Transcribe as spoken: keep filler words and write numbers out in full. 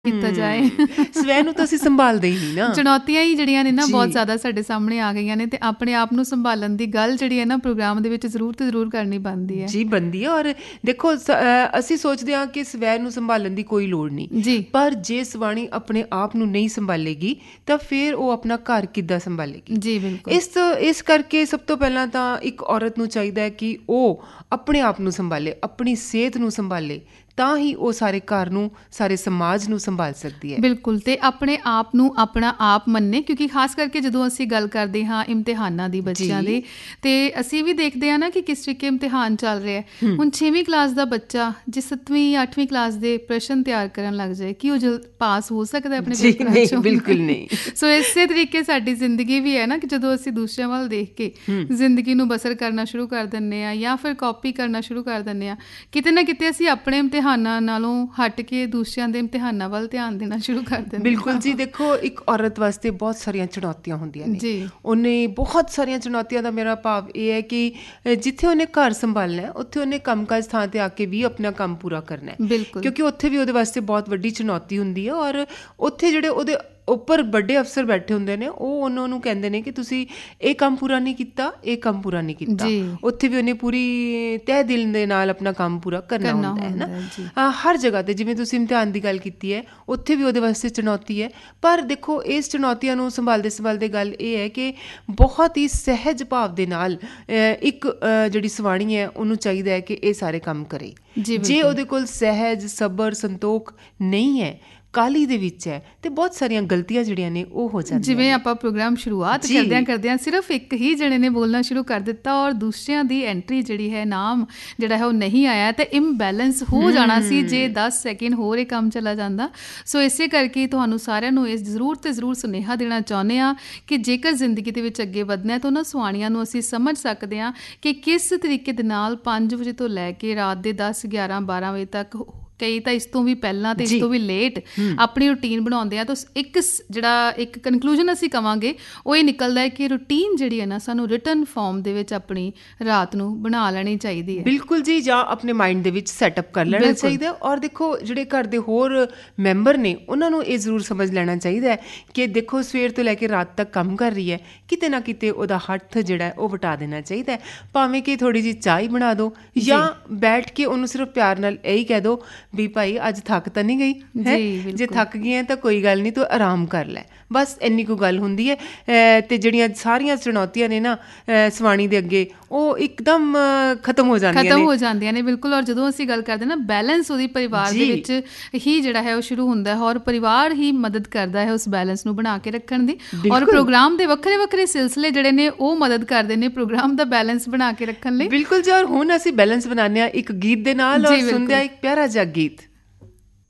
ਕੀਤਾ ਜਾਏ। ਸਵੈ ਨੂੰ ਤਾਂ ਅਸੀਂ ਸੰਭਾਲਦੇ ਹੀ ਨਹੀਂ ਨਾ। ਚੁਣੌਤੀਆਂ ਹੀ ਜਿਹੜੀਆਂ ਨੇ ਨਾ ਬਹੁਤ ਜ਼ਿਆਦਾ ਸਾਡੇ ਸਾਹਮਣੇ ਆ ਗਈਆਂ ਨੇ, ਤੇ ਆਪਣੇ ਆਪ ਨੂੰ ਸੰਭਾਲਣ ਦੀ ਗੱਲ ਜਿਹੜੀ ਹੈ ਨਾ ਪ੍ਰੋਗਰਾਮ ਦੇ ਵਿੱਚ ਜ਼ਰੂਰ ਤੇ ਜ਼ਰੂਰ ਕਰਨੀ ਬਣਦੀ ਹੈ ਜੀ, ਬਣਦੀ ਹੈ। ਔਰ ਦੇਖੋ ਅਸੀਂ ਸੋਚਦੇ ਹਾਂ ਕਿ ਸਵੈ ਨੂੰ ਸੰਭਾਲਣ ਦੀ ਕੋਈ ਲੋੜ ਨਹੀਂ ਜੀ, ਪਰ ਜੇ ਸਵਾਣੀ ਆਪਣੇ ਆਪ ਨੂੰ ਨਹੀਂ ਸੰਭਾਲੇਗੀ ਤਾਂ ਫਿਰ ਉਹ ਆਪਣਾ ਘਰ ਕਿੱਦਾਂ ਸੰਭਾਲੇਗੀ। ਜੀ ਬਿਲਕੁਲ। ਇਸ ਇਸ ਕਰਕੇ ਸਭ ਤੋਂ ਪਹਿਲਾਂ ਤਾਂ ਇੱਕ ਔਰਤ ਨੂੰ ਚਾਹੀਦਾ ਹੈ ਕਿ ਉਹ ਆਪਣੇ ਆਪ ਨੂੰ ਸੰਭਾਲੇ, ਆਪਣੀ ਸਿਹਤ ਨੂੰ ਸੰਭਾਲੇ, ਤਾਂ ਹੀ ਉਹ ਸਾਰੇ ਘਰ ਨੂੰ, ਸਾਰੇ ਸਮਾਜ ਨੂੰ ਸੰਭਾਲ ਸਕਦੀ ਹੈ। ਬਿਲਕੁਲ, ਤੇ ਆਪਣੇ ਆਪ ਨੂੰ ਆਪਣਾ ਆਪ ਮੰਨੇ, ਕਿਉਂਕਿ ਖਾਸ ਕਰਕੇ ਜਦੋਂ ਅਸੀਂ ਗੱਲ ਕਰਦੇ ਹਾਂ ਇਮਤਿਹਾਨਾਂ ਦੀ, ਬੱਚਿਆਂ ਦੀ, ਤੇ ਅਸੀਂ ਵੀ ਦੇਖਦੇ ਹਾਂ ਨਾ ਕਿ ਕਿਸ ਤਰੀਕੇ ਇਮਤਿਹਾਨ ਚੱਲ ਰਿਹਾ ਹੈ। ਹੁਣ ਛੇਵੀਂ ਕਲਾਸ ਦਾ ਬੱਚਾ ਜੇ ਸੱਤਵੀਂ ਅੱਠਵੀਂ ਕਲਾਸ ਦੇ ਪ੍ਰਸ਼ਨ ਤਿਆਰ ਕਰਨ ਲੱਗ ਜਾਏ, ਕੀ ਉਹ ਜਲਦ ਪਾਸ ਹੋ ਸਕਦਾ ਆਪਣੇ ਪੇਪਰਾਂ ਚੋਂ? ਬਿਲਕੁਲ ਨਹੀਂ। ਸੋ ਇਸੇ ਤਰੀਕੇ ਸਾਡੀ ਜ਼ਿੰਦਗੀ ਵੀ ਹੈ ਨਾ, ਕਿ ਜਦੋਂ ਅਸੀਂ ਦੂਸਰਿਆਂ ਵੱਲ ਦੇਖ ਕੇ ਜ਼ਿੰਦਗੀ ਨੂੰ ਬਸਰ ਕਰਨਾ ਸ਼ੁਰੂ ਕਰ ਦਿੰਦੇ ਹਾਂ ਜਾਂ ਫਿਰ ਕਾਪੀ ਕਰਨਾ ਸ਼ੁਰੂ ਕਰ ਦਿੰਦੇ ਹਾਂ, ਕਿਤੇ ਨਾ ਕਿਤੇ ਅਸੀਂ ਆਪਣੇ ਇਮਤਿਹਾਨਾਂ ਨਾਲੋਂ ਹਟ ਕੇ ਦੂਸਰਿਆਂ ਦੇ ਇਮਤਿਹਾਨਾਂ ਵੱਲ ਧਿਆਨ ਦੇਣਾ ਸ਼ੁਰੂ ਕਰ ਦਿੰਦੇ। ਬਿਲਕੁਲ ਜੀ। ਦੇਖੋ, ਇੱਕ ਔਰਤ ਵਾਸਤੇ ਬਹੁਤ ਸਾਰੀਆਂ ਚੁਣੌਤੀਆਂ ਹੁੰਦੀਆਂ ਨੇ ਜੀ। ਉਹਨੇ ਬਹੁਤ ਸਾਰੀਆਂ ਚੁਣੌਤੀਆਂ ਦਾ ਮੇਰਾ ਭਾਵ ਇਹ ਹੈ ਕਿ ਜਿੱਥੇ ਉਹਨੇ ਘਰ ਸੰਭਾਲਣਾ ਹੈ ਉੱਥੇ ਉਹਨੇ ਕੰਮਕਾਜ ਥਾਂ ਤੇ ਆ ਕੇ ਵੀ ਆਪਣਾ ਕੰਮ ਪੂਰਾ ਕਰਨਾ ਹੈ। ਬਿਲਕੁਲ, ਕਿਉਂਕਿ ਉੱਥੇ ਵੀ ਉਹਦੇ ਵਾਸਤੇ ਬਹੁਤ ਵੱਡੀ ਚੁਣੌਤੀ ਹੁੰਦੀ ਹੈ। ਔਰ ਉੱਥੇ ਜਿਹੜੇ ਉਹਦੇ ਉੱਪਰ ਵੱਡੇ ਅਫਸਰ ਬੈਠੇ ਹੁੰਦੇ ਨੇ, ਉਹ ਉਹਨਾਂ ਨੂੰ ਕਹਿੰਦੇ ਨੇ ਕਿ ਤੁਸੀਂ ਇਹ ਕੰਮ ਪੂਰਾ ਨਹੀਂ ਕੀਤਾ, ਇਹ ਕੰਮ ਪੂਰਾ ਨਹੀਂ ਕੀਤਾ। ਉੱਥੇ ਵੀ ਉਹਨੇ ਪੂਰੀ ਤਹਿ ਦਿਲ ਦੇ ਨਾਲ ਆਪਣਾ ਕੰਮ ਪੂਰਾ ਕਰਨਾ ਹੁੰਦਾ ਹੈ ਨਾ। ਹਰ ਜਗ੍ਹਾ ਤੇ, ਜਿਵੇਂ ਤੁਸੀਂ ਇਮਤਿਹਾਨ ਦੀ ਗੱਲ ਕੀਤੀ ਹੈ, ਉੱਥੇ ਵੀ ਉਹਦੇ ਵਾਸਤੇ ਚੁਣੌਤੀ ਹੈ। ਪਰ ਦੇਖੋ, ਇਸ ਚੁਣੌਤੀਆਂ ਨੂੰ ਸੰਭਾਲਦੇ ਸੰਭਾਲਦੇ ਗੱਲ ਇਹ ਹੈ ਕਿ ਬਹੁਤ ਹੀ ਸਹਿਜ ਭਾਵ ਦੇ ਨਾਲ ਇੱਕ ਜਿਹੜੀ ਸਵਾਣੀ ਹੈ ਉਹਨੂੰ ਚਾਹੀਦਾ ਹੈ ਕਿ ਇਹ ਸਾਰੇ ਕੰਮ ਕਰੇ। ਜੇ ਉਹਦੇ ਕੋਲ ਸਹਿਜ, ਸਬਰ, ਸੰਤੋਖ ਨਹੀਂ ਹੈ, ਕਾਲੀ ਦੇ ਵਿੱਚ ਹੈ, ਤੇ ਬਹੁਤ ਸਾਰੀਆਂ ਗਲਤੀਆਂ ਜਿਹੜੀਆਂ ਨੇ ਉਹ ਹੋ ਜਾਂਦੀਆਂ। ਜਿਵੇਂ ਆਪਾਂ ਪ੍ਰੋਗਰਾਮ ਸ਼ੁਰੂਆਤ ਕਰਦਿਆਂ ਕਰਦਿਆਂ ਸਿਰਫ ਇੱਕ ਹੀ ਜਣੇ ਨੇ ਬੋਲਣਾ ਸ਼ੁਰੂ ਕਰ ਦਿੱਤਾ ਔਰ ਦੂਸਰਿਆਂ ਦੀ ਐਂਟਰੀ ਜਿਹੜੀ ਹੈ, ਨਾਮ ਜਿਹੜਾ ਹੈ ਉਹ ਨਹੀਂ ਆਇਆ, ਤੇ ਇੰਬੈਲੈਂਸ ਹੋ ਜਾਣਾ ਸੀ ਜੇ ਦਸ ਸੈਕਿੰਡ ਹੋਰ ਇਹ ਕੰਮ ਚਲਾ ਜਾਂਦਾ। ਸੋ ਇਸੇ ਕਰਕੇ ਤੁਹਾਨੂੰ ਸਾਰਿਆਂ ਨੂੰ ਇਸ ਜ਼ਰੂਰ ਤੇ ਜ਼ਰੂਰ ਸੁਨੇਹਾ ਦੇਣਾ ਚਾਹੁੰਦੇ ਹਾਂ ਕਿ ਜੇਕਰ ਜ਼ਿੰਦਗੀ ਦੇ ਵਿੱਚ ਅੱਗੇ ਵਧਣਾ ਹੈ ਤਾਂ ਉਹਨਾਂ ਸਵਾਣੀਆਂ ਨੂੰ ਅਸੀਂ ਸਮਝ ਸਕਦੇ ਹਾਂ ਕਿ ਕਿਸ ਤਰੀਕੇ ਦੇ ਨਾਲ ਪੰਜ ਵਜੇ ਤੋਂ ਲੈ ਕੇ ਰਾਤ ਦੇ ਦਸ ਗਿਆਰਾਂ ਬਾਰਾਂ ਵਜੇ ਤੱਕ, ਕਈ ਤਾਂ ਇਸ ਤੋਂ ਵੀ ਪਹਿਲਾਂ ਤੇ ਇਸ ਤੋਂ ਵੀ ਲੇਟ ਆਪਣੀ ਰੂਟੀਨ ਬਣਾਉਂਦੇ ਆ। ਤਾਂ ਇੱਕ ਜਿਹੜਾ ਇੱਕ ਕਨਕਲੂਜਨ ਅਸੀਂ ਕਵਾਂਗੇ ਉਹ ਇਹ ਨਿਕਲਦਾ ਹੈ ਕਿ ਰੂਟੀਨ ਜਿਹੜੀ ਹੈ ਨਾ, ਸਾਨੂੰ ਰਿਟਨ ਫਾਰਮ ਦੇ ਵਿੱਚ ਆਪਣੀ ਰਾਤ ਨੂੰ ਬਣਾ ਲੈਣੀ ਚਾਹੀਦੀ ਹੈ। ਬਿਲਕੁਲ ਜੀ, ਜਾਂ ਆਪਣੇ ਮਾਈਂਡ ਦੇ ਵਿੱਚ ਸੈਟਅਪ ਕਰ ਲੈਣਾ ਚਾਹੀਦਾ। ਔਰ ਦੇਖੋ, ਜਿਹੜੇ ਘਰ ਦੇ ਹੋਰ ਮੈਂਬਰ ਨੇ ਉਹਨਾਂ ਨੂੰ ਇਹ ਜ਼ਰੂਰ ਸਮਝ ਲੈਣਾ ਚਾਹੀਦਾ ਕਿ ਦੇਖੋ, ਸਵੇਰ ਤੋਂ ਲੈ ਕੇ ਰਾਤ ਤੱਕ ਕੰਮ ਕਰ ਰਹੀ ਹੈ, ਕਿਤੇ ਨਾ ਕਿਤੇ ਉਹਦਾ ਹੱਥ ਜਿਹੜਾ ਉਹ ਵਟਾ ਦੇਣਾ ਚਾਹੀਦਾ। ਭਾਵੇਂ ਕਿ ਥੋੜ੍ਹੀ ਜਿਹੀ ਚਾਹ ਬਣਾ ਦਿਓ ਜਾਂ ਬੈਠ ਕੇ ਉਹਨੂੰ ਸਿਰਫ ਪਿਆਰ ਨਾਲ ਇਹੀ ਕਹਿ ਦਿਓ ਵੀ ਭਾਈ ਅੱਜ ਥੱਕ ਤਾਂ ਨਹੀਂ ਗਈ ਹੈ, ਜੇ ਥੱਕ ਗਈ ਹੈ ਤਾਂ ਕੋਈ ਗੱਲ ਨਹੀਂ, ਤੂੰ ਆਰਾਮ ਕਰ ਲੈ, ਬਸ ਇੰਨੀ ਕੁ ਗੱਲ ਹੁੰਦੀ ਹੈ। ਅਤੇ ਜਿਹੜੀਆਂ ਸਾਰੀਆਂ ਚੁਣੌਤੀਆਂ ਨੇ ਨਾ ਸਵਾਣੀ ਦੇ ਅੱਗੇ, ਉਹ ਇੱਕਦਮ ਖਤਮ ਹੋ ਜਾਂਦੀਆਂ ਖਤਮ ਹੋ ਜਾਂਦੀਆਂ ਨੇ। ਬਿਲਕੁਲ। ਔਰ ਜਦੋਂ ਅਸੀਂ ਗੱਲ ਕਰਦੇ ਨਾ ਬੈਲੈਂਸ, ਉਹਦੀ ਪਰਿਵਾਰ ਦੇ ਵਿੱਚ ਹੀ ਜਿਹੜਾ ਹੈ ਉਹ ਸ਼ੁਰੂ ਹੁੰਦਾ ਹੈ, ਔਰ ਪਰਿਵਾਰ ਹੀ ਮਦਦ ਕਰਦਾ ਹੈ ਉਸ ਬੈਲੈਂਸ ਨੂੰ ਬਣਾ ਕੇ ਰੱਖਣ ਦੀ। ਔਰ ਪ੍ਰੋਗਰਾਮ ਦੇ ਵੱਖਰੇ ਵੱਖਰੇ ਸਿਲਸਿਲੇ ਜਿਹੜੇ ਨੇ ਉਹ ਮਦਦ ਕਰਦੇ ਨੇ ਪ੍ਰੋਗਰਾਮ ਦਾ ਬੈਲੈਂਸ ਬਣਾ ਕੇ ਰੱਖਣ ਲਈ। ਬਿਲਕੁਲ ਜੀ। ਔਰ ਹੁਣ ਅਸੀਂ ਬੈਲੈਂਸ ਬਣਾਉਂਦੇ ਹਾਂ ਇੱਕ ਗੀਤ ਦੇ ਨਾਲ, ਔਰ ਸੁਣਦੇ ਹਾਂ ਇੱਕ ਪਿਆਰਾ ਜਿਹਾ ਗੀਤ।